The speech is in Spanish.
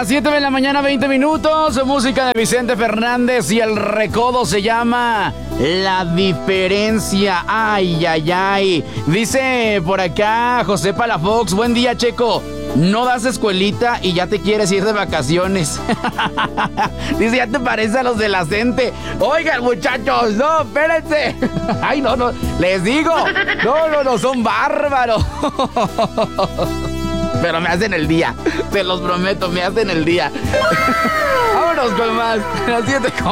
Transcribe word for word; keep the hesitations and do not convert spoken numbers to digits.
las siete de la mañana, veinte minutos. Música de Vicente Fernández y el recodo se llama La Diferencia. Ay, ay, ay. Dice por acá José Palafox, buen día, Checo. No das escuelita y ya te quieres ir de vacaciones. Dice, ya te parece a los de la CENTE. Oigan, muchachos, no, espérense. Ay, no, no, les digo. No, no, no, son bárbaros. Pero me hacen el día. Te los prometo, me hacen el día. Vámonos con más. Las siete con